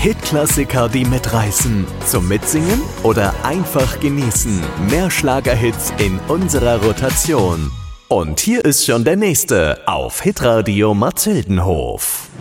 Hitklassiker, die mitreißen. Zum Mitsingen oder einfach genießen. Mehr Schlagerhits in unserer Rotation. Und hier ist schon der nächste auf Hitradio Marzildenhof.